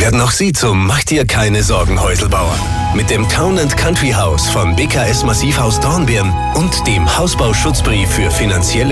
werden auch Sie zum Mach dir keine Sorgen Häuselbauer. Mit dem Town & Country House von BKS Massivhaus Dornbirn und dem Hausbauschutzbrief für finanzielle